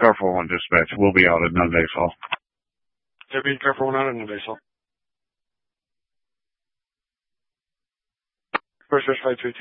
Careful on dispatch. We'll be out at Nundaysall. Yeah, be careful when out in the Nundaysall. First 522.